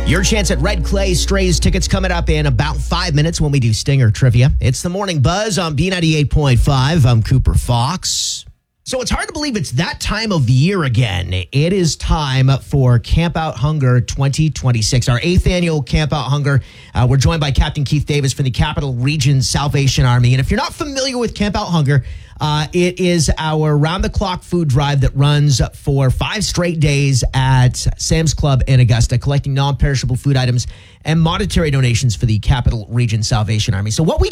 Your chance at Red Clay Strays tickets coming up in about 5 minutes when we do Stinger Trivia. It's the Morning Buzz on B98.5. I'm Cooper Fox. So it's hard to believe it's that time of year again. It is time for Camp Out Hunger 2026, our 8th annual Camp Out Hunger. We're joined by Captain Keith Davis from the Capital Region Salvation Army. And if you're not familiar with Camp Out Hunger, it is our round-the-clock food drive that runs for 5 straight days at Sam's Club in Augusta, collecting non-perishable food items and monetary donations for the Capital Region Salvation Army. So what we